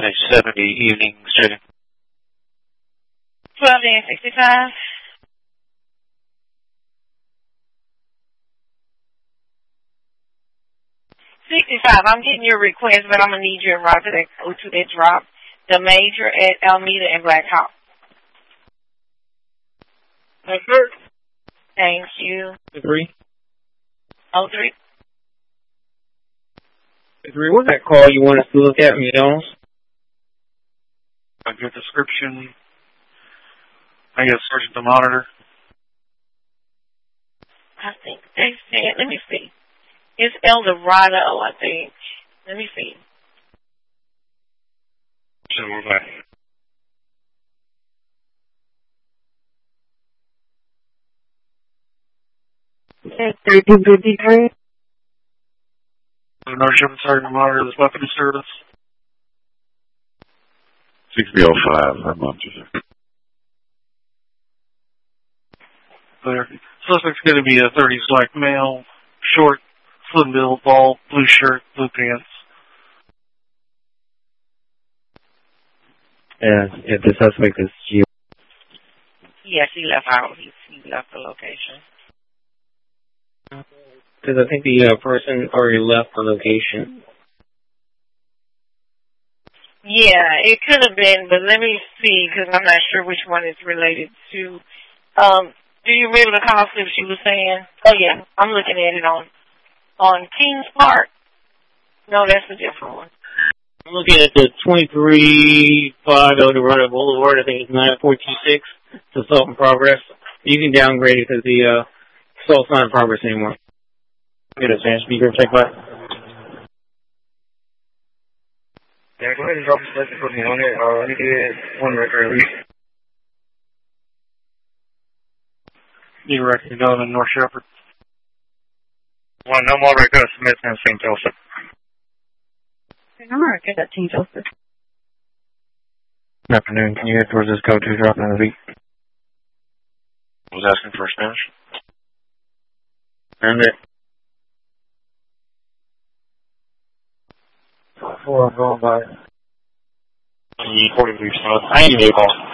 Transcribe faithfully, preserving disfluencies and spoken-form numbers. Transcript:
a seventy evening student. twelve and sixty-five. sixty-five, I'm getting your request, but I'm going to need you and Roger to go to that drop. The major at Alameda and Black Hawk. Yes, sir. Thank you. Three. Oh, three. Three, what's that call you want us to look at, Miz Jones? A good description. I guess search the monitor. I think they said, let me see. It's El Dorado, I think. Let me see. So we're back. thirteen fifty-three. No ship starting to monitor this weapon service. sixty oh five, I'm on to There. Suspect's going to be a thirties black male, short, slim build, bald, blue shirt, blue pants. Yeah, if the suspect is G. Yes, he left out. He, he left the location. Because I think the uh, person already left the location. Yeah, it could have been, but let me see, because I'm not sure which one it's related to. Um, do you remember the call slip she was saying? Oh, yeah, I'm looking at it on on Kings Park. No, that's a different one. I'm looking at the twenty-three five Eldorado Boulevard. I think it's nine four two six. It's assault in progress. You can downgrade it because the uh, assault's not in progress anymore. Get a chance speaker check back. Yeah, go ahead and drop the slip and put me on it. Uh, I need to get one record at least. Need a record going in North Shepherd. One, no more record Smith and Saint Joseph. I'm record at Saint Joseph. Good afternoon. Can you head towards this code two drop in the beat? I was asking for Spanish. And it. Four, I'm going by. I need forty-three, so I need a call.